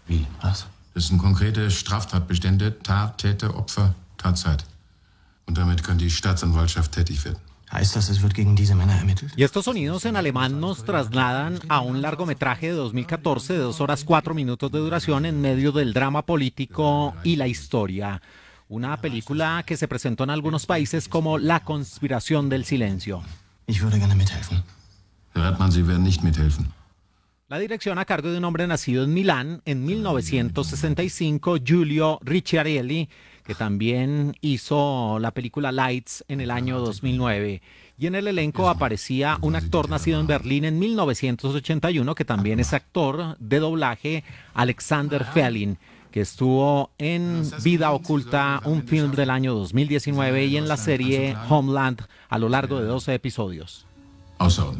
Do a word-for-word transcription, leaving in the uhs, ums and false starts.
Wie? Was? Das sind konkrete Straftatbestände, Tat, Täter, Opfer, Tatzeit. Und damit kann die Staatsanwaltschaft tätig werden. ¿Heißt das, es wird gegen diese Männer ermittelt? Y estos sonidos en alemán nos trasladan a un largometraje de dos mil catorce de dos horas cuatro minutos de duración en medio del drama político y la historia. Una película que se presentó en algunos países como La conspiración del silencio. Ich würde gerne mithelfen. Herr Erdmann, Sie werden nicht mithelfen. La dirección a cargo de un hombre nacido en Milán en mil novecientos sesenta y cinco, Giulio Ricciarelli, que también hizo la película Lights en el año dos mil nueve. Y en el elenco aparecía un actor nacido en Berlín en mil novecientos ochenta y uno, que también es actor de doblaje, Alexander Fellin, que estuvo en Vida Oculta, un film del año dos mil diecinueve, y en la serie Homeland a lo largo de doce episodios. Außer